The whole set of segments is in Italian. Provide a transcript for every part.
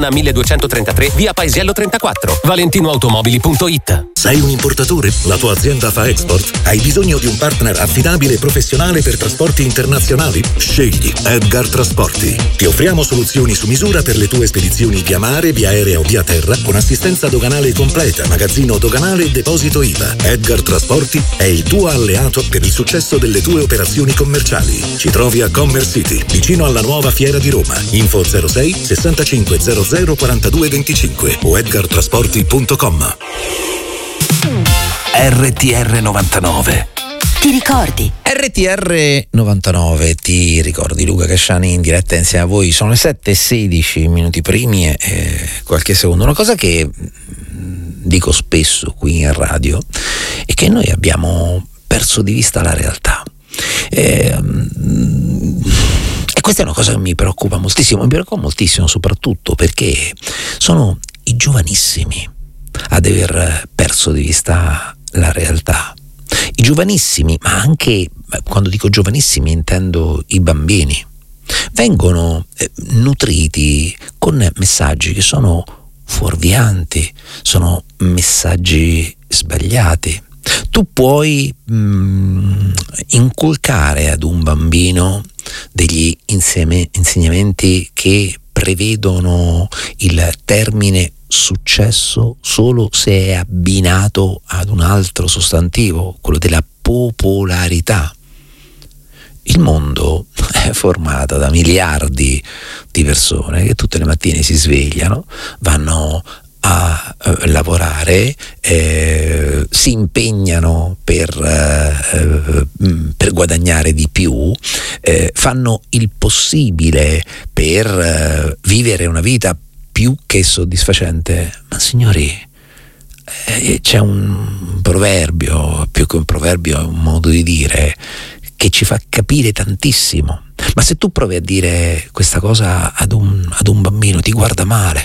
Romana 1233, via Paesiello 34, valentinoautomobili.it. Sei un importatore? La tua azienda fa export? Hai bisogno di un partner affidabile e professionale per trasporti internazionali? Scegli Edgar Trasporti. Ti offriamo soluzioni su misura per le tue spedizioni via mare, via aerea o via terra, con assistenza doganale completa, magazzino doganale e deposito IVA. Edgar Trasporti è il tuo alleato per il successo delle tue operazioni commerciali. Ci trovi a Commerce City, vicino alla nuova Fiera di Roma. Info 06 65 00 42 25 o edgartrasporti.com. RTR 99. Ti ricordi? RTR 99, ti ricordi? Luca Casciani in diretta insieme a voi. Sono le 7:16 minuti primi e qualche secondo. Una cosa che dico spesso qui in radio è che noi abbiamo perso di vista la realtà. E questa è una cosa che mi preoccupa moltissimo, soprattutto perché sono i giovanissimi ad aver perso di vista la realtà. I giovanissimi, ma anche quando dico giovanissimi intendo i bambini, vengono nutriti con messaggi che sono fuorvianti, sono messaggi sbagliati. Tu puoi inculcare ad un bambino degli insegnamenti che prevedono il termine successo solo se è abbinato ad un altro sostantivo, quello della popolarità. Il mondo è formato da miliardi di persone che tutte le mattine si svegliano, vanno a lavorare, si impegnano per guadagnare di più, fanno il possibile per vivere una vita più che soddisfacente. Ma signori, c'è un proverbio, più che un proverbio è un modo di dire che ci fa capire tantissimo. Ma se tu provi a dire questa cosa ad un bambino, ti guarda male.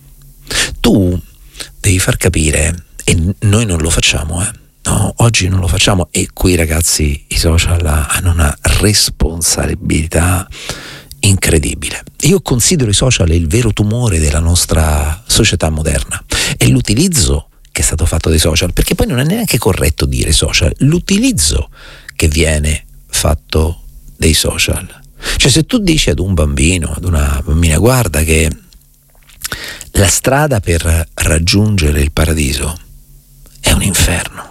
Tu devi far capire, e noi non lo facciamo, no, oggi non lo facciamo, e qui ragazzi i social hanno una responsabilità incredibile. Io considero i social il vero tumore della nostra società moderna, e l'utilizzo che è stato fatto dei social, perché poi non è neanche corretto dire social, l'utilizzo che viene fatto dei social. Cioè, se tu dici ad un bambino, ad una bambina, guarda che la strada per raggiungere il paradiso è un inferno,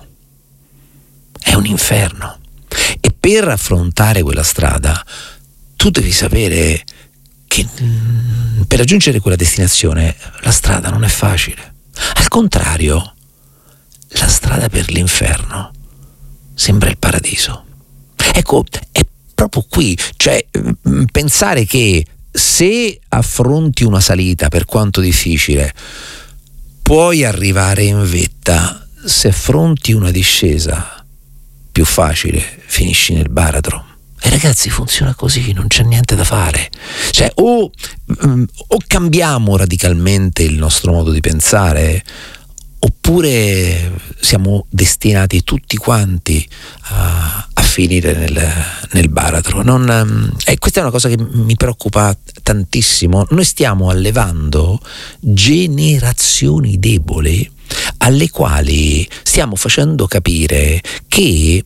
e per affrontare quella strada tu devi sapere che per raggiungere quella destinazione la strada non è facile. Al contrario, la strada per l'inferno sembra il paradiso. Ecco, è proprio qui, cioè pensare che se affronti una salita, per quanto difficile, puoi arrivare in vetta, se affronti una discesa più facile, finisci nel baratro. E ragazzi, funziona così, non c'è niente da fare. Cioè, o cambiamo radicalmente il nostro modo di pensare, oppure siamo destinati tutti quanti a finire nel baratro. Questa è una cosa che mi preoccupa tantissimo. Noi stiamo allevando generazioni deboli alle quali stiamo facendo capire che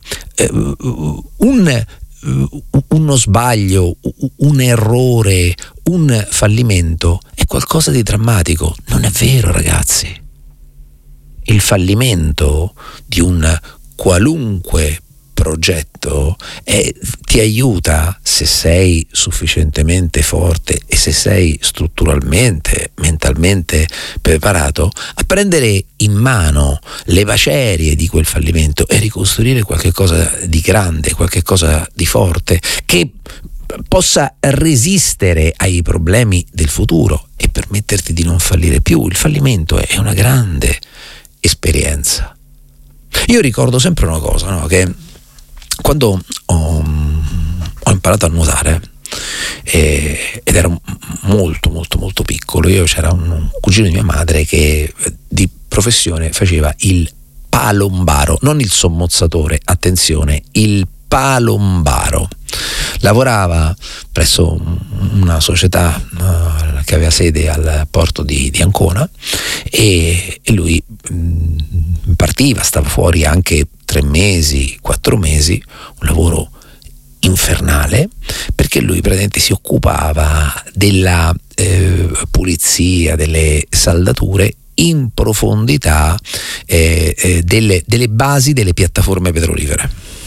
uno sbaglio, un errore, un fallimento è qualcosa di drammatico. Non è vero, ragazzi. Il fallimento di un qualunque progetto ti aiuta, se sei sufficientemente forte e se sei strutturalmente, mentalmente preparato, a prendere in mano le macerie di quel fallimento e ricostruire qualche cosa di grande, qualche cosa di forte che possa resistere ai problemi del futuro e permetterti di non fallire più. Il fallimento è una grande esperienza. Io ricordo sempre una cosa, no? Che quando ho imparato a nuotare ed ero molto piccolo, c'era un cugino di mia madre che di professione faceva il palombaro, non il sommozzatore, attenzione, il palombaro. Lavorava presso una società che aveva sede al porto di Ancona, e lui partiva, stava fuori anche 3 mesi, 4 mesi, un lavoro infernale, perché lui praticamente si occupava della pulizia delle saldature in profondità delle basi delle piattaforme petrolifere.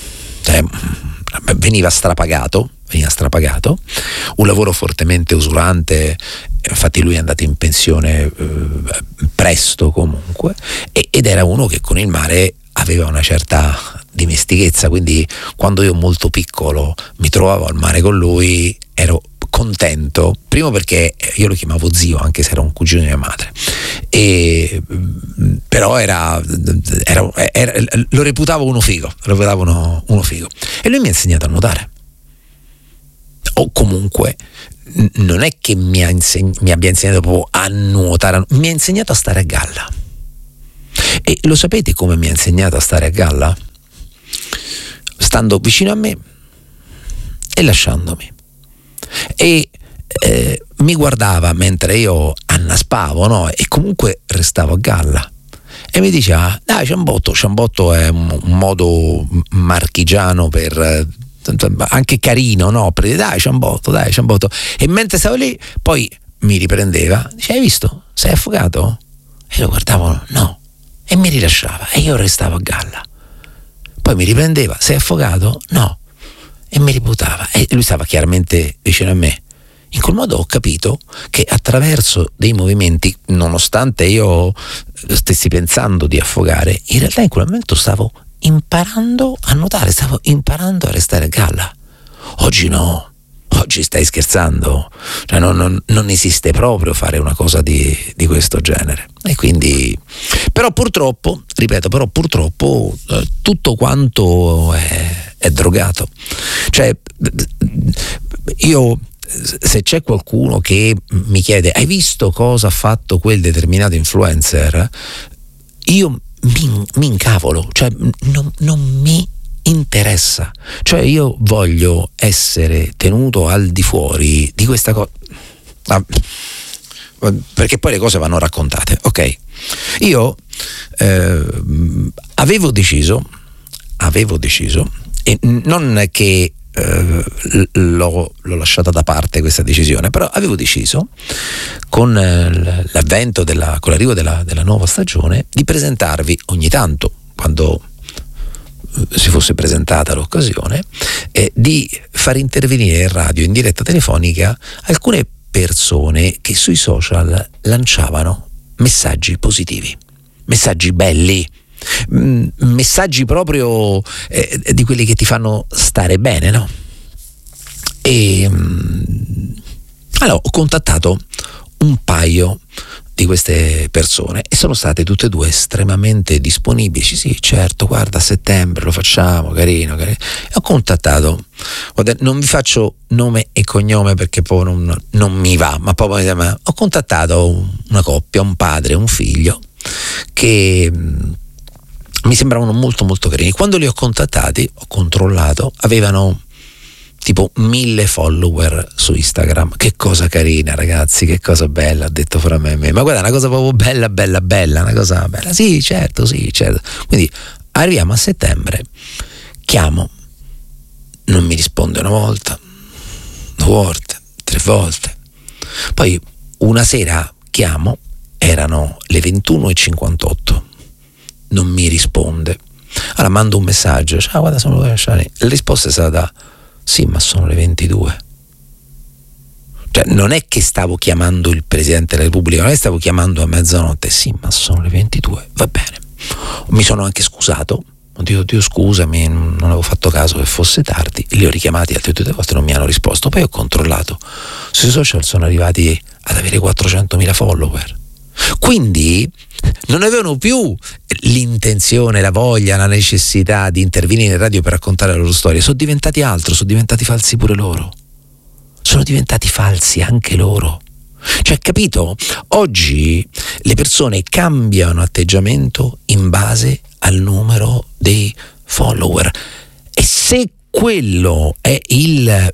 Veniva strapagato, un lavoro fortemente usurante. Infatti lui è andato in pensione presto comunque, ed era uno che con il mare aveva una certa dimestichezza, quindi quando io molto piccolo mi trovavo al mare con lui ero contento, primo perché io lo chiamavo zio anche se era un cugino di mia madre, però lo reputavo uno figo, e lui mi ha insegnato a nuotare, o comunque non è che mi abbia insegnato proprio a nuotare, mi ha insegnato a stare a galla. E lo sapete come mi ha insegnato a stare a galla? Stando vicino a me e lasciandomi, e mi guardava mentre io annaspavo, no? E comunque restavo a galla, e mi diceva: dai, ciambotto è un modo marchigiano per anche carino, no? Dai ciambotto, e mentre stavo lì poi mi riprendeva, dice: hai visto? Sei affogato? E lo guardavo, no, e mi rilasciava e io restavo a galla. Poi mi riprendeva: sei affogato? No, e mi ributtava, e lui stava chiaramente vicino a me. In quel modo ho capito che attraverso dei movimenti, nonostante io stessi pensando di affogare, in realtà in quel momento stavo imparando a nuotare, stavo imparando a restare a galla. Oggi no, oggi stai scherzando, cioè non esiste proprio fare una cosa di questo genere. E quindi, però purtroppo tutto quanto è drogato. Cioè io, se c'è qualcuno che mi chiede: hai visto cosa ha fatto quel determinato influencer? Io mi incavolo, cioè non mi interessa, cioè io voglio essere tenuto al di fuori di questa cosa, perché poi le cose vanno raccontate, ok? Io avevo deciso, e non che l'ho lasciata da parte questa decisione, però avevo deciso con l'arrivo della nuova stagione di presentarvi ogni tanto, quando si fosse presentata l'occasione, di far intervenire in radio in diretta telefonica alcune persone che sui social lanciavano messaggi positivi, messaggi belli, messaggi proprio di quelli che ti fanno stare bene, no? E allora ho contattato un paio di queste persone e sono state tutte e due estremamente disponibili. Sì, certo, guarda, a settembre lo facciamo, carino. E ho contattato, guarda, non vi faccio nome e cognome perché poi non mi va, ma poi ho contattato una coppia, un padre e un figlio, che mi sembravano molto molto carini. Quando li ho contattati, ho controllato, avevano tipo 1000 follower su Instagram. Che cosa carina, ragazzi, che cosa bella, ha detto fra me e me. Ma guarda, una cosa proprio bella, una cosa bella. Sì, certo. Quindi arriviamo a settembre, chiamo, non mi risponde una volta, 2 volte, 3 volte. Poi una sera chiamo, erano le 21:58, non mi risponde. Allora mando un messaggio: ciao, guarda, sono le lasciare. La risposta è stata: sì, ma sono le 22. Cioè non è che stavo chiamando il Presidente della Repubblica, non è che stavo chiamando a mezzanotte. Sì, ma sono le 22, va bene. Mi sono anche scusato, ho detto: Dio, scusami, non avevo fatto caso che fosse tardi. Li ho richiamati altre 2 volte, non mi hanno risposto. Poi ho controllato, sui social sono arrivati ad avere 400.000 follower. Quindi non avevano più l'intenzione, la voglia, la necessità di intervenire in radio per raccontare la loro storia. Sono diventati altro, sono diventati falsi pure loro. Sono diventati falsi anche loro. Cioè, capito? Oggi le persone cambiano atteggiamento in base al numero dei follower, e se quello è il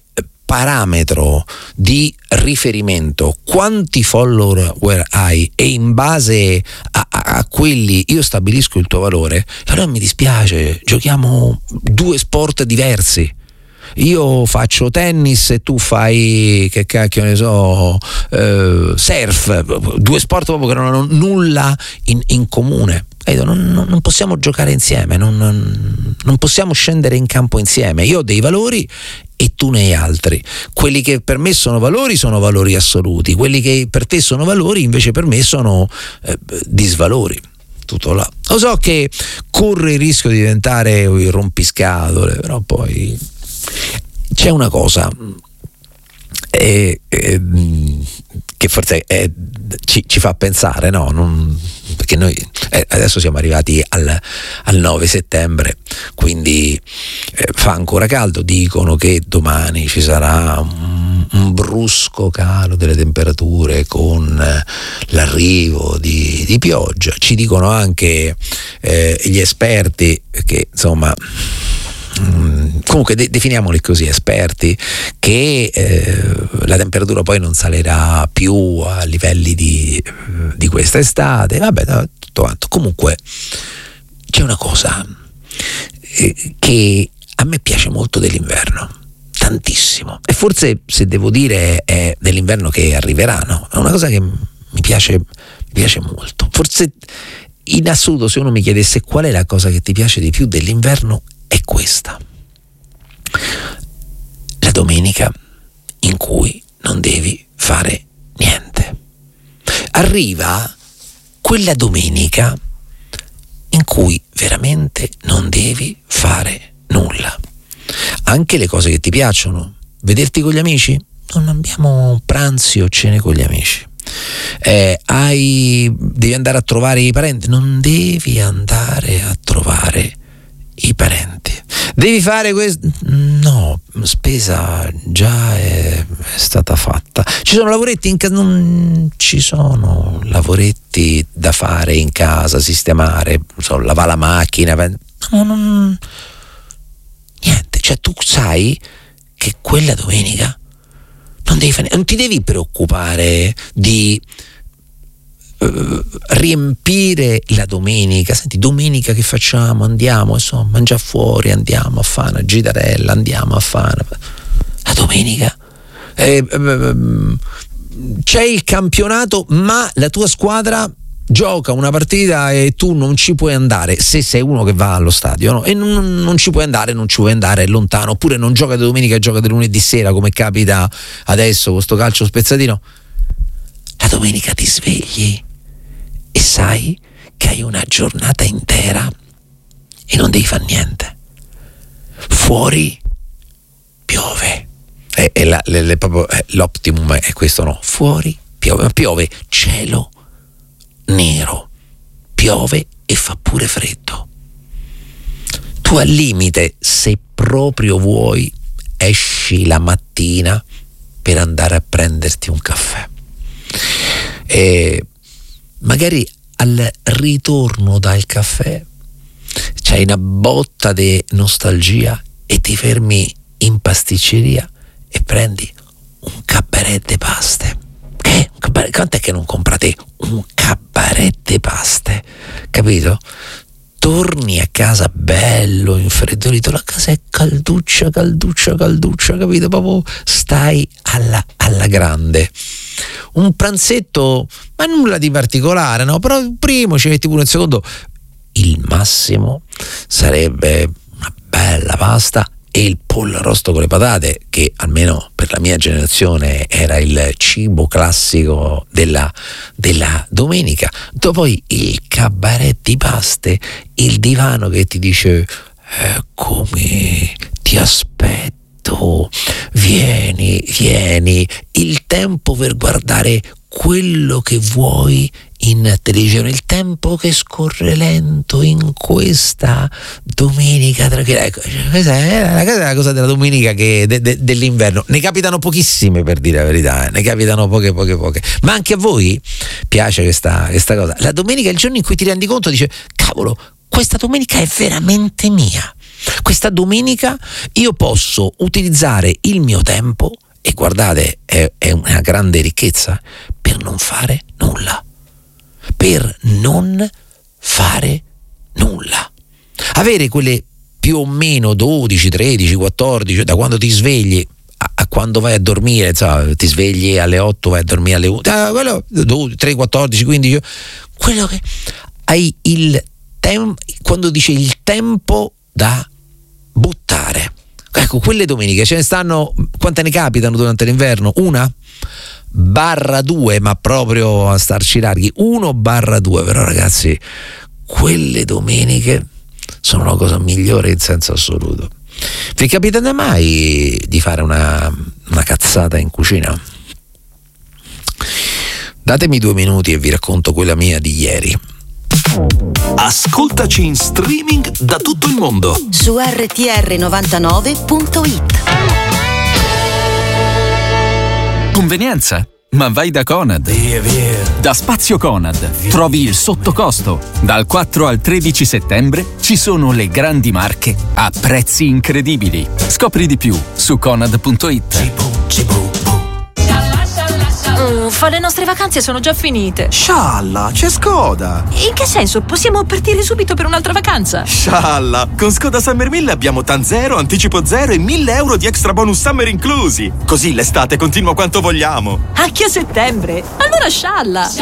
parametro di riferimento quanti follower hai e in base a quelli io stabilisco il tuo valore, allora mi dispiace, giochiamo due sport diversi. Io faccio tennis e tu fai, che cacchio ne so, surf, due sport proprio che non hanno nulla in comune. Non possiamo giocare insieme, non possiamo scendere in campo insieme. Io ho dei valori e tu ne hai altri. Quelli che per me sono valori assoluti, quelli che per te sono valori invece per me sono disvalori. Tutto là. Lo so che corre il rischio di diventare il rompiscatole, però poi c'è una cosa che forse ci fa pensare, no? Perché noi adesso siamo arrivati al 9 settembre, quindi fa ancora caldo. Dicono che domani ci sarà un brusco calo delle temperature con l'arrivo di pioggia. Ci dicono anche gli esperti che insomma, comunque definiamoli così, esperti, che la temperatura poi non salirà più a livelli di questa estate, vabbè, tutto quanto. Comunque c'è una cosa che a me piace molto dell'inverno, tantissimo, e forse, se devo dire, è dell'inverno che arriverà, no? È una cosa che mi piace molto. Forse in assoluto, se uno mi chiedesse qual è la cosa che ti piace di più dell'inverno, è questa: la domenica in cui non devi fare niente. Arriva quella domenica in cui veramente non devi fare nulla. Anche le cose che ti piacciono, vederti con gli amici, non abbiamo pranzi o cene con gli amici. Devi andare a trovare i parenti, non devi andare a trovare i parenti. Devi fare questo? No, spesa già è stata fatta. Ci sono lavoretti in casa? Non ci sono lavoretti da fare in casa, sistemare, lavare la macchina. No, niente. Cioè, tu sai che quella domenica non ti devi preoccupare di riempire la domenica. Senti, domenica che facciamo? Andiamo a mangiare fuori, andiamo a fare una gitarella, andiamo a fare la domenica. C'è il campionato, ma la tua squadra gioca una partita e tu non ci puoi andare, se sei uno che va allo stadio, no? E non ci puoi andare, è lontano, oppure non gioca di domenica e gioca di lunedì sera, come capita adesso con sto calcio spezzatino. La domenica ti svegli e sai che hai una giornata intera e non devi fare niente. Fuori piove, proprio l'optimum è questo, no? Fuori piove, cielo nero, piove e fa pure freddo. Tu al limite, se proprio vuoi, esci la mattina per andare a prenderti un caffè. E magari al ritorno dal caffè c'hai una botta di nostalgia e ti fermi in pasticceria e prendi un cabaret de paste. Quant'è che non comprate un cabaret de paste? Capito? Torni a casa bello infreddolito, la casa è calduccia, capito? Proprio stai alla grande. Un pranzetto, ma nulla di particolare, no? Però il primo ci metti pure il secondo. Il massimo sarebbe una bella pasta e il pollo arrosto con le patate, che almeno per la mia generazione era il cibo classico della domenica. Poi il cabaret di paste, il divano che ti dice eccomi, ti aspetto, vieni, il tempo per guardare quello che vuoi in televisione, il tempo che scorre lento in questa domenica tranquilla. Ecco, questa è la cosa della domenica che dell'inverno. Ne capitano pochissime, per dire la verità, ne capitano poche. Ma anche a voi piace questa cosa? La domenica è il giorno in cui ti rendi conto, dice, cavolo, questa domenica è veramente mia. Questa domenica io posso utilizzare il mio tempo, e guardate, è una grande ricchezza, per non fare nulla. Per non fare nulla. Avere quelle più o meno 12, 13, 14, da quando ti svegli a quando vai a dormire, insomma, ti svegli alle 8, vai a dormire alle 1, quello 3, 14, 15, quello che hai il tempo, quando dice il tempo da buttare. Ecco, quelle domeniche ce ne stanno, quante ne capitano durante l'inverno? 1/2, ma proprio a starci larghi, 1/2, però ragazzi, quelle domeniche sono una cosa migliore in senso assoluto. Vi capita mai di fare una cazzata in cucina? Datemi 2 minuti e vi racconto quella mia di ieri. Ascoltaci in streaming da tutto il mondo su rtr99.it. Convenienza? Ma vai da Conad. Da Spazio Conad trovi il sottocosto. Dal 4 al 13 settembre ci sono le grandi marche a prezzi incredibili. Scopri di più su conad.it. Uffa, le nostre vacanze sono già finite. Scialla, c'è Skoda. In che senso? Possiamo partire subito per un'altra vacanza? Scialla, con Skoda Summer 1000 abbiamo TAN 0, anticipo 0 e 1.000 euro di extra bonus summer inclusi. Così l'estate continua quanto vogliamo. Anche a settembre? Allora scialla.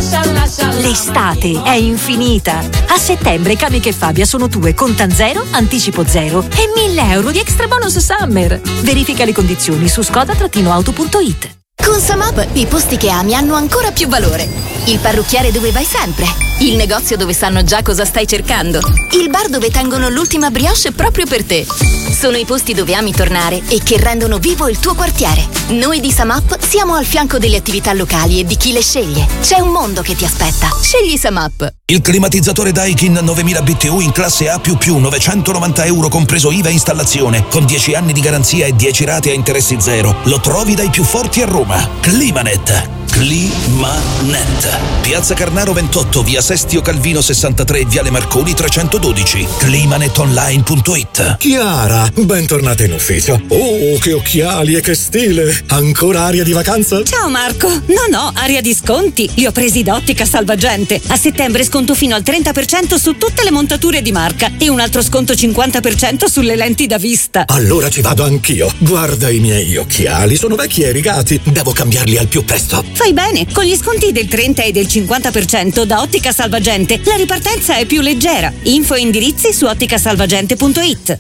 L'estate è infinita. A settembre Camica e Fabia sono tue con TAN 0, anticipo 0 e 1.000 euro di extra bonus summer. Verifica le condizioni su skoda-auto.it. Con Samap i posti che ami hanno ancora più valore. Il parrucchiere dove vai sempre. Il negozio dove sanno già cosa stai cercando. Il bar dove tengono l'ultima brioche proprio per te. Sono i posti dove ami tornare e che rendono vivo il tuo quartiere. Noi di Samap siamo al fianco delle attività locali e di chi le sceglie. C'è un mondo che ti aspetta. Scegli Samap. Il climatizzatore Daikin 9000 BTU in classe A++, 990 euro compreso IVA e installazione, con 10 anni di garanzia e 10 rate a interessi zero. Lo trovi dai più forti a Roma. Climanet. Climanet. Piazza Carnaro 28, via Sestio Calvino 63, viale Marconi 312. Climanetonline.it. Chiara, bentornata in ufficio. Oh, che occhiali e che stile! Ancora aria di vacanza? Ciao Marco. No, aria di sconti. Li ho presi da Ottica Salvagente. A settembre sconto fino al 30% su tutte le montature di marca e un altro sconto 50% sulle lenti da vista. Allora ci vado anch'io. Guarda i miei occhiali, sono vecchi e rigati. Devo cambiarli al più presto. Fai bene, con gli sconti del 30 e del 50% da Ottica Salvagente la ripartenza è più leggera. Info e indirizzi su otticasalvagente.it.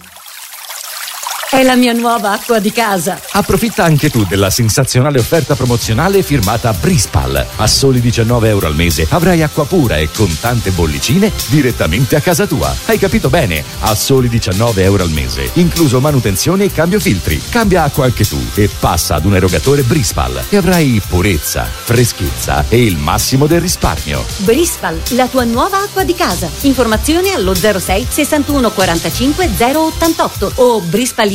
È la mia nuova acqua di casa. Approfitta anche tu della sensazionale offerta promozionale firmata Brispal. A soli 19 euro al mese avrai acqua pura e con tante bollicine direttamente a casa tua. Hai capito bene? A soli 19 euro al mese, incluso manutenzione e cambio filtri. Cambia acqua anche tu e passa ad un erogatore Brispal e avrai purezza, freschezza e il massimo del risparmio. Brispal, la tua nuova acqua di casa. Informazioni allo 06 61 45 088 o brispalitalia.it.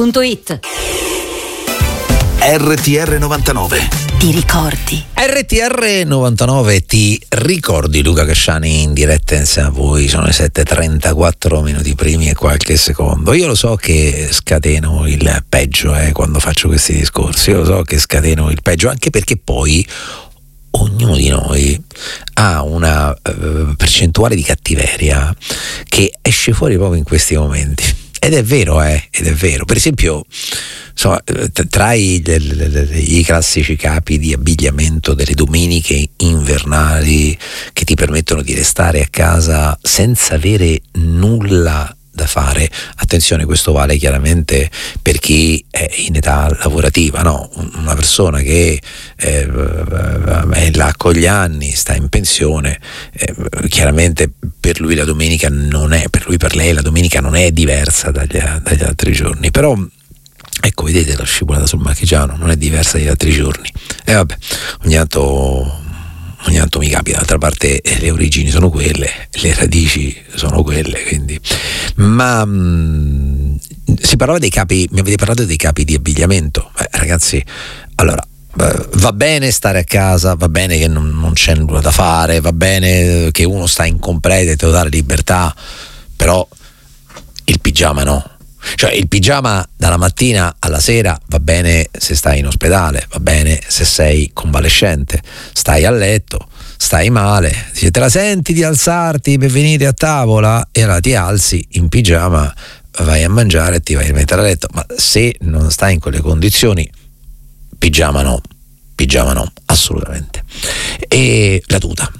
RTR 99. Ti ricordi? RTR 99 ti ricordi, Luca Casciani in diretta insieme a voi. Sono le 7:34 minuti primi e qualche secondo. Io lo so che scateno il peggio quando faccio questi discorsi. Io lo so che scateno il peggio, anche perché poi ognuno di noi ha una percentuale di cattiveria che esce fuori proprio in questi momenti. Ed è vero, ed è vero. Per esempio, insomma, tra i classici capi di abbigliamento delle domeniche invernali che ti permettono di restare a casa senza avere nulla da fare. Attenzione, questo vale chiaramente per chi è in età lavorativa, no? Una persona che è là con gli anni, sta in pensione, chiaramente per lui la domenica non è, per lei la domenica non è diversa dagli altri giorni, però ecco, vedete la scivolata sul marchigiano non è diversa dagli altri giorni. E vabbè, ogni tanto mi capita. D'altra parte le origini sono quelle, le radici sono quelle, quindi. Ma si parlava dei capi, mi avete parlato dei capi di abbigliamento. Ragazzi, allora, va bene stare a casa, va bene che non c'è nulla da fare, va bene che uno sta in completa e totale libertà, però il pigiama no. Cioè il pigiama dalla mattina alla sera va bene se stai in ospedale, va bene se sei convalescente, stai a letto, stai male, dice te la senti di alzarti per venire a tavola, e allora ti alzi in pigiama, vai a mangiare e ti vai a mettere a letto. Ma se non stai in quelle condizioni, pigiama no, assolutamente. E la tuta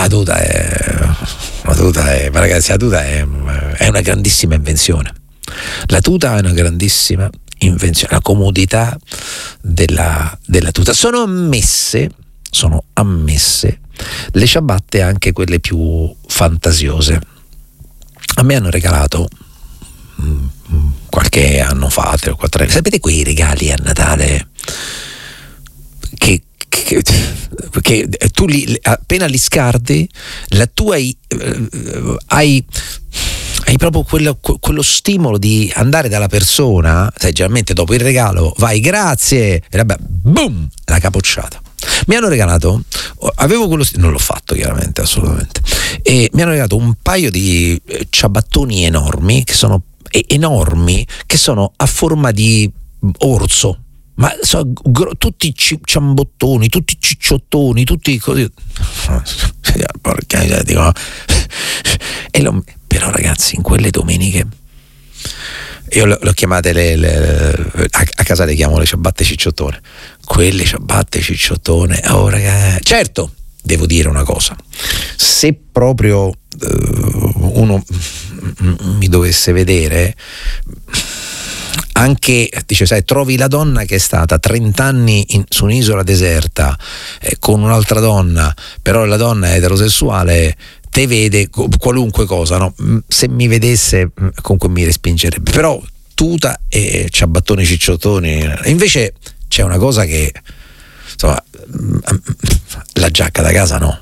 è ma ragazzi, la tuta è una grandissima invenzione. La tuta è una grandissima invenzione, la comodità della tuta. Sono ammesse le ciabatte, anche quelle più fantasiose. A me hanno regalato qualche anno fa, 3 o 4 anni, sapete quei regali a Natale che tu appena li scarti, hai proprio quello stimolo di andare dalla persona, sai, generalmente dopo il regalo vai grazie e vabbè, boom, la capocciata. Mi hanno regalato, avevo quello non l'ho fatto chiaramente, assolutamente, e mi hanno regalato un paio di ciabattoni enormi che sono a forma di orso, ma sono tutti ciambottoni, tutti cicciottoni, tutti così. Porca, dico, però ragazzi, in quelle domeniche io le ho chiamate a casa le chiamo le ciabatte cicciottone. Quelle ciabatte cicciottone, oh ragazzi, certo, devo dire una cosa: se proprio uno mi dovesse vedere, anche dice, sai, trovi la donna che è stata 30 anni su un'isola deserta con un'altra donna, però la donna è eterosessuale, te vede qualunque cosa, no? Se mi vedesse comunque mi respingerebbe. Però tuta e ciabattoni cicciottoni. Invece c'è una cosa che, insomma, la giacca da casa no.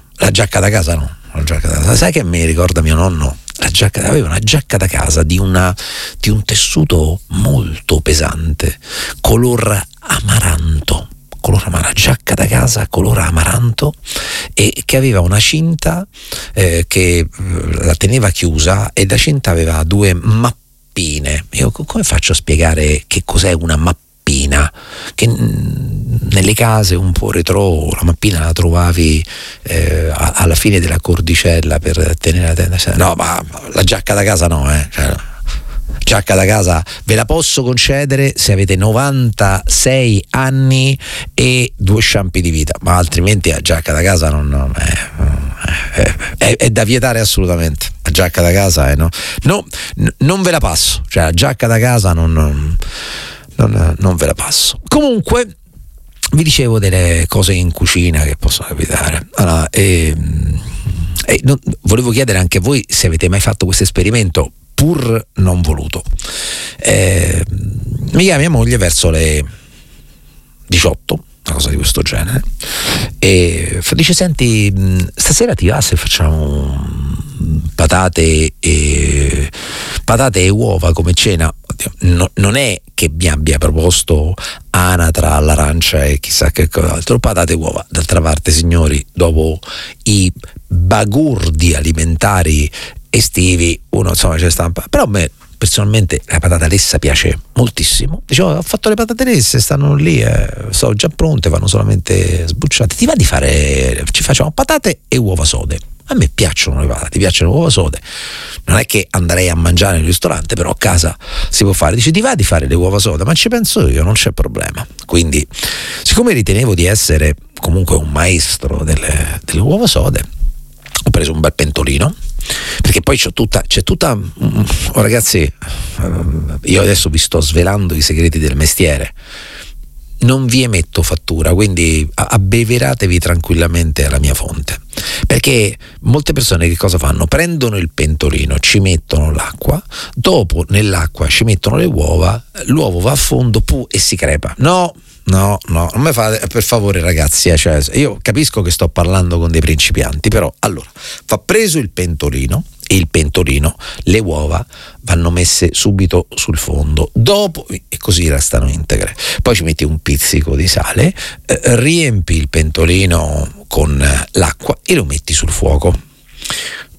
Sai che mi ricorda mio nonno? Aveva una giacca da casa di un tessuto molto pesante, color amaranto, giacca da casa color amaranto, e che aveva una cinta che la teneva chiusa, e la cinta aveva 2 mappine. Io come faccio a spiegare che cos'è una mappina? Che nelle case un po' retro la mappina la trovavi alla fine della cordicella per tenere la tenda. No, ma la giacca da casa no, cioè, giacca da casa ve la posso concedere se avete 96 anni e 2 sciampi di vita, ma altrimenti la giacca da casa è da vietare assolutamente. La giacca da casa non ve la passo, cioè la giacca da casa non ve la passo. Comunque vi dicevo delle cose in cucina che possono capitare. Allora, volevo chiedere anche a voi se avete mai fatto questo esperimento, pur non voluto. Mi chiama mia moglie verso le 18, una cosa di questo genere, e dice: senti, stasera ti va se facciamo patate e uova come cena? No, non è che mi abbia proposto anatra all'arancia e chissà che cos'altro, patate e uova. D'altra parte, signori, dopo i bagurdi alimentari estivi, uno insomma c'è stampa. Però a me personalmente la patata lessa piace moltissimo. Dicevo, ho fatto le patate lesse, stanno lì, sono già pronte, vanno solamente sbucciate. Ti va di fare, ci facciamo patate e uova sode? A me piacciono le patate, ti piacciono le uova sode? Non è che andrei a mangiare nel ristorante, però a casa si può fare. Dice, ti va di fare le uova sode? Ma ci penso io, non c'è problema. Quindi, siccome ritenevo di essere comunque un maestro delle uova sode, ho preso un bel pentolino, perché poi c'è tutta oh ragazzi, io adesso vi sto svelando i segreti del mestiere. Non vi emetto fattura, quindi abbeveratevi tranquillamente alla mia fonte, perché molte persone che cosa fanno? Prendono il pentolino, ci mettono l'acqua, dopo nell'acqua ci mettono le uova, l'uovo va a fondo e si crepa. No, non mi fate, per favore ragazzi, cioè, io capisco che sto parlando con dei principianti, però allora va preso il pentolino, e il pentolino, le uova vanno messe subito sul fondo, dopo, e così restano integre. Poi ci metti un pizzico di sale, riempi il pentolino con l'acqua e lo metti sul fuoco.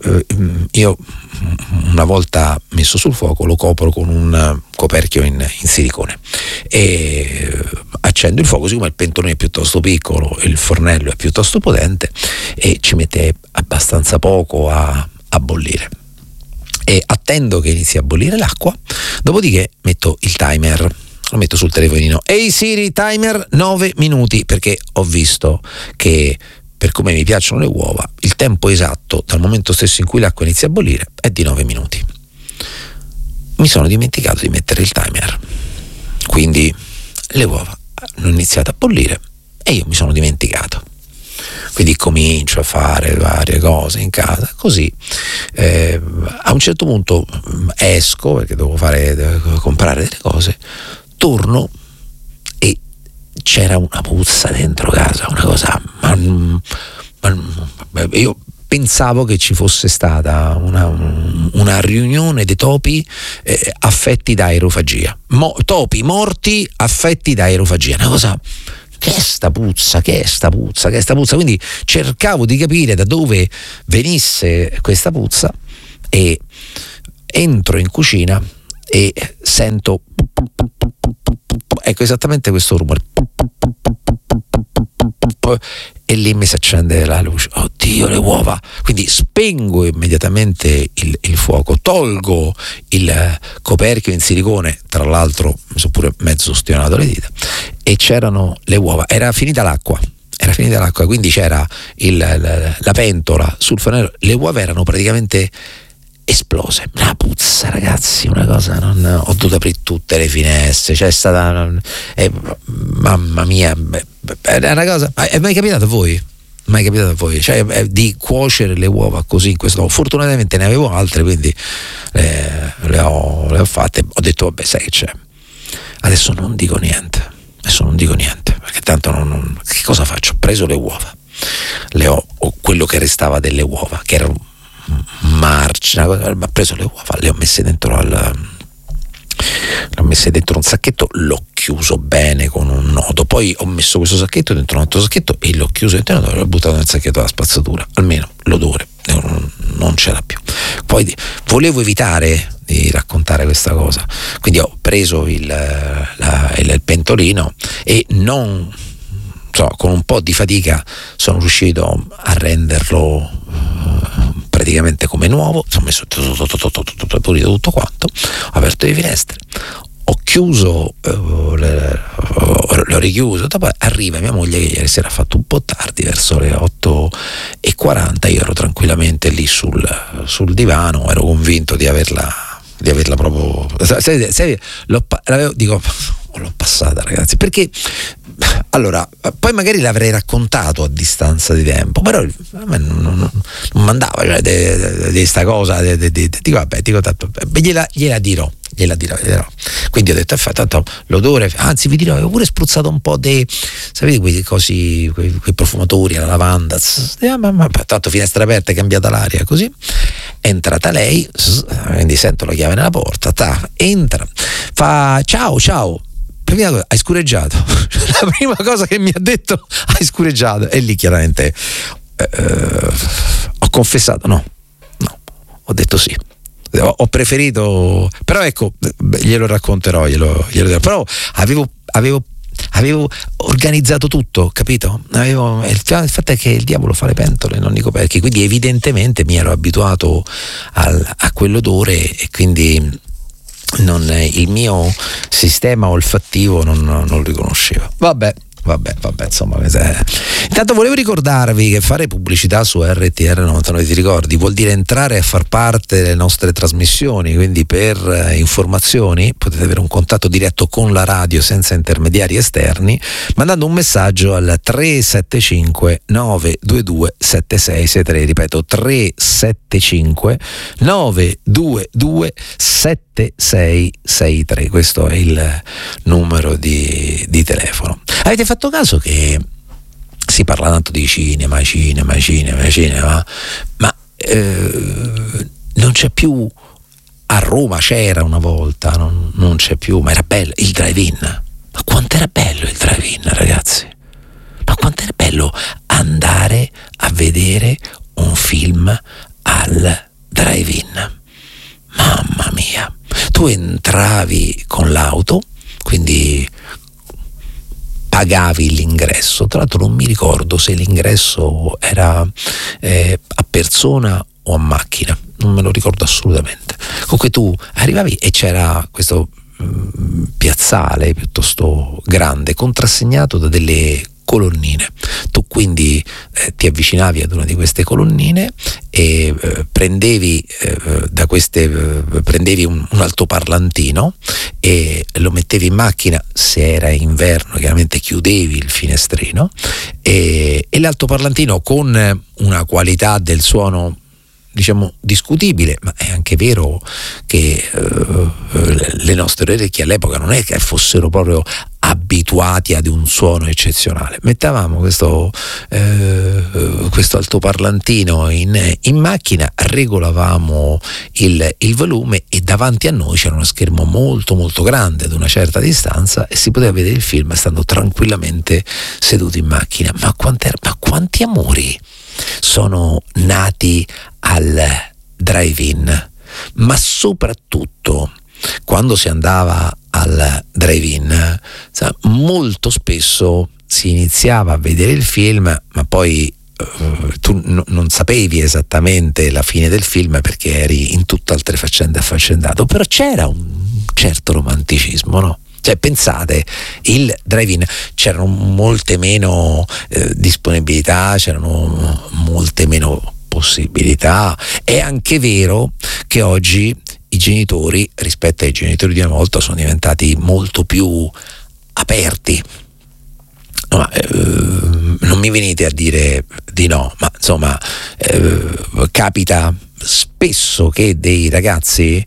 io una volta messo sul fuoco lo copro con un coperchio in silicone e accendo il fuoco. Siccome il pentolone è piuttosto piccolo e il fornello è piuttosto potente, e ci mette abbastanza poco a bollire, e attendo che inizi a bollire l'acqua, dopodiché metto il timer, lo metto sul telefonino: ehi Siri, timer 9 minuti, perché ho visto che, per come mi piacciono le uova, il tempo esatto dal momento stesso in cui l'acqua inizia a bollire è di 9 minuti. Mi sono dimenticato di mettere il timer, quindi le uova hanno iniziato a bollire e io mi sono dimenticato. Quindi comincio a fare varie cose in casa, così a un certo punto esco perché devo comprare delle cose, torno e c'era una puzza dentro casa, una cosa, io pensavo che ci fosse stata una riunione dei topi affetti da aerofagia, topi morti affetti da aerofagia, una cosa. Che è sta puzza? Quindi cercavo di capire da dove venisse questa puzza, e entro in cucina e sento, ecco, esattamente questo rumore, e lì mi si accende la luce. Oddio, le uova! Quindi spengo immediatamente il fuoco, tolgo il coperchio in silicone, tra l'altro mi sono pure mezzo stionato le dita, e c'erano le uova. Era finita l'acqua, quindi c'era la pentola sul fornello, le uova erano praticamente esplose. Una puzza, ragazzi, una cosa, ho dovuto aprire tutte le finestre, c'è stata mamma mia, è una cosa. È mai capitato a voi? Cioè, di cuocere le uova così in questo modo? Fortunatamente ne avevo altre, quindi le ho fatte. Ho detto, vabbè, sai che c'è, adesso non dico niente, perché tanto che cosa faccio? Ho preso le uova, ho quello che restava delle uova, che era margine, ho preso le uova, le ho messe dentro un sacchetto, l'ho chiuso bene con un nodo, poi ho messo questo sacchetto dentro un altro sacchetto e l'ho chiuso dentro un nodo e l'ho buttato nel sacchetto della spazzatura. Almeno l'odore non c'era più. Poi volevo evitare di raccontare questa cosa, quindi ho preso il pentolino e con un po' di fatica sono riuscito a renderlo praticamente come nuovo. Ho messo pulito tutto quanto, ho aperto le finestre, ho chiuso, l'ho richiuso. Poi arriva mia moglie, che ieri sera ha fatto un po' tardi, verso le 8:40. Io ero tranquillamente lì sul divano, ero convinto di averla proprio. L'ho passata, ragazzi, perché allora poi magari l'avrei raccontato a distanza di tempo, però a me non mandava, cioè, di sta cosa, tanto gliela dirò. Quindi ho detto, tanto l'odore, anzi vi dirò, avevo pure spruzzato un po' sapete quei profumatori alla lavanda, ma tanto finestra aperta, è cambiata l'aria, così è entrata lei, quindi sento la chiave nella porta, entra, fa ciao, hai scureggiato. La prima cosa che mi ha detto, hai scureggiato, e lì chiaramente ho confessato no, ho detto sì, ho preferito, però ecco, glielo racconterò, però avevo organizzato tutto, capito? Il fatto è che il diavolo fa le pentole, non i coperchi, quindi evidentemente mi ero abituato a quell'odore, e quindi il mio sistema olfattivo non lo riconosceva. Vabbè, insomma. Intanto volevo ricordarvi che fare pubblicità su RTR 99, ti ricordi, vuol dire entrare a far parte delle nostre trasmissioni, quindi per informazioni potete avere un contatto diretto con la radio senza intermediari esterni, mandando un messaggio al 375 922 7663, ripeto 375 922 7663, questo è il numero di telefono. Avete fatto caso che si parla tanto di cinema, ma non c'è più? A Roma c'era una volta, non c'è più, ma era bello il drive-in. Ma quanto era bello il drive-in, ragazzi? Ma quanto era bello andare a vedere un film al drive-in. Mamma mia, tu entravi con l'auto, quindi pagavi l'ingresso. Tra l'altro non mi ricordo se l'ingresso era a persona o a macchina, non me lo ricordo assolutamente. Comunque tu arrivavi e c'era questo piazzale piuttosto grande, contrassegnato da delle colonnine. Tu quindi ti avvicinavi ad una di queste colonnine e prendevi un altoparlantino e lo mettevi in macchina. Se era inverno chiaramente chiudevi il finestrino e l'altoparlantino, con una qualità del suono diciamo discutibile, ma è anche vero che le nostre orecchie all'epoca non è che fossero proprio abituati ad un suono eccezionale. Mettavamo questo altoparlantino in macchina, regolavamo il volume e davanti a noi c'era uno schermo molto molto grande ad una certa distanza e si poteva vedere il film stando tranquillamente seduti in macchina. Ma quanti amori sono nati al drive-in, ma soprattutto quando si andava al drive-in, molto spesso si iniziava a vedere il film, ma poi tu non sapevi esattamente la fine del film perché eri in tutt'altre faccende affaccendato, però c'era un certo romanticismo, no? Cioè, pensate, il drive-in, c'erano molte meno disponibilità, c'erano molte meno possibilità. È anche vero che oggi i genitori, rispetto ai genitori di una volta, sono diventati molto più aperti. No, non mi venite a dire di no, ma insomma capita spesso che dei ragazzi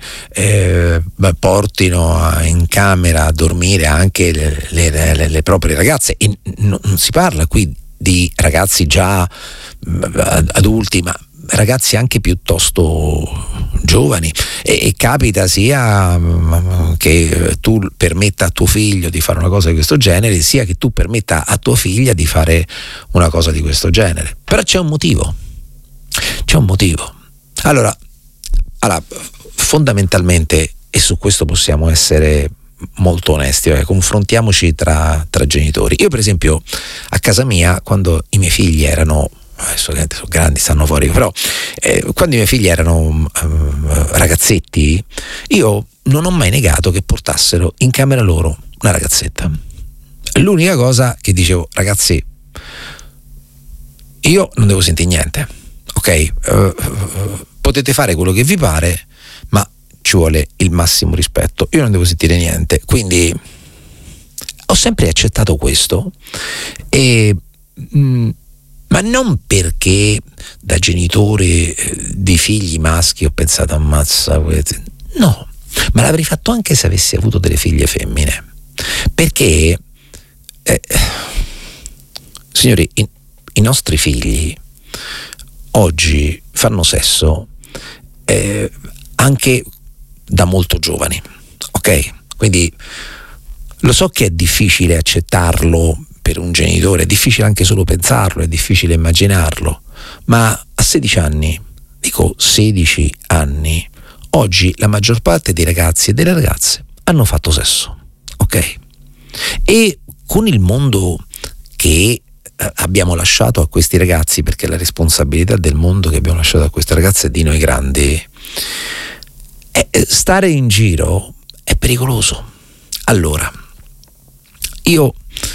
portino in camera a dormire anche le proprie ragazze, e non si parla qui di ragazzi già adulti, ma ragazzi anche piuttosto giovani, e capita sia che tu permetta a tuo figlio di fare una cosa di questo genere, sia che tu permetta a tua figlia di fare una cosa di questo genere. Però c'è un motivo. Allora, fondamentalmente, e su questo possiamo essere molto onesti, confrontiamoci tra genitori. Io per esempio a casa mia, quando i miei figli erano, adesso sono grandi, stanno fuori, però quando i miei figli erano ragazzetti, io non ho mai negato che portassero in camera loro una ragazzetta. L'unica cosa che dicevo: ragazzi, io non devo sentire niente, ok? Potete fare quello che vi pare, ma ci vuole il massimo rispetto, io non devo sentire niente. Quindi ho sempre accettato questo, ma non perché da genitore di figli maschi ho pensato ammazza, no, ma l'avrei fatto anche se avessi avuto delle figlie femmine, perché signori, i nostri figli oggi fanno sesso anche da molto giovani, ok? Quindi lo so che è difficile accettarlo per un genitore, è difficile anche solo pensarlo, è difficile immaginarlo, ma a 16 anni, dico 16 anni, oggi la maggior parte dei ragazzi e delle ragazze hanno fatto sesso, ok? E con il mondo che abbiamo lasciato a questi ragazzi, perché la responsabilità del mondo che abbiamo lasciato a queste ragazze è di noi grandi, stare in giro è pericoloso. Allora, io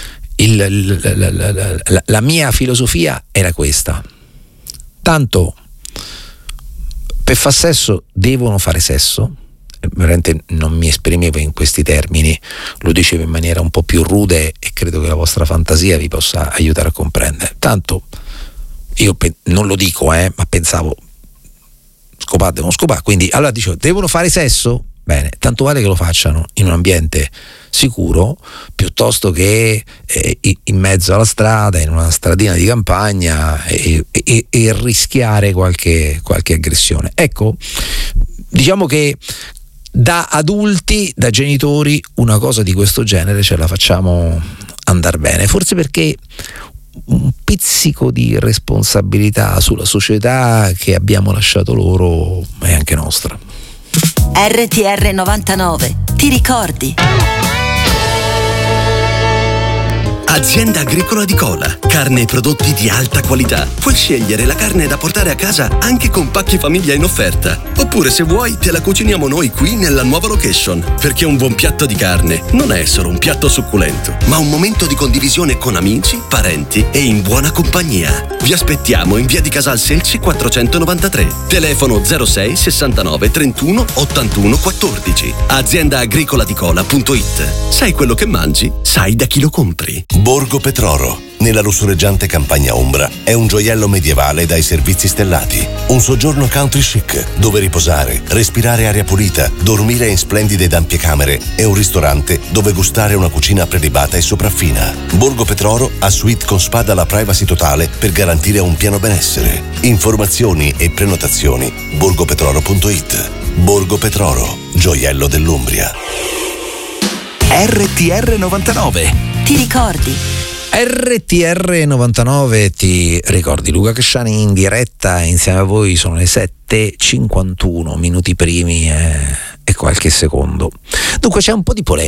la mia filosofia era questa: tanto per far sesso devono fare sesso. Veramente non mi esprimevo in questi termini, lo dicevo in maniera un po' più rude e credo che la vostra fantasia vi possa aiutare a comprendere. Tanto io non lo dico, ma pensavo devono scopare, quindi allora dicevo, devono fare sesso? Bene, tanto vale che lo facciano in un ambiente sicuro piuttosto che in mezzo alla strada, in una stradina di campagna, e rischiare qualche aggressione. Ecco, diciamo che da adulti, da genitori, una cosa di questo genere ce la facciamo andare bene, forse perché un pizzico di responsabilità sulla società che abbiamo lasciato loro è anche nostra. RTR 99, ti ricordi? Azienda Agricola di Cola. Carne e prodotti di alta qualità. Puoi scegliere la carne da portare a casa anche con pacchi famiglia in offerta. Oppure, se vuoi, te la cuciniamo noi qui nella nuova location. Perché un buon piatto di carne non è solo un piatto succulento, ma un momento di condivisione con amici, parenti e in buona compagnia. Vi aspettiamo in via di Casal Selci 493. Telefono 06 69 31 81 14. Aziendaagricoladicola.it. Sai quello che mangi? Sai da chi lo compri. Borgo Petroro, nella lussureggiante campagna ombra, è un gioiello medievale dai servizi stellati. Un soggiorno country chic, dove riposare, respirare aria pulita, dormire in splendide ed ampie camere e un ristorante dove gustare una cucina prelibata e sopraffina. Borgo Petroro ha suite con spa dalla privacy totale per garantire un pieno benessere. Informazioni e prenotazioni borgopetroro.it. Borgo Petroro, gioiello dell'Umbria. RTR 99. Ti ricordi? RTR 99 ti ricordi. Luca Cresciani in diretta insieme a voi, sono le 7:51 minuti primi e qualche secondo. Dunque c'è un po' di polemica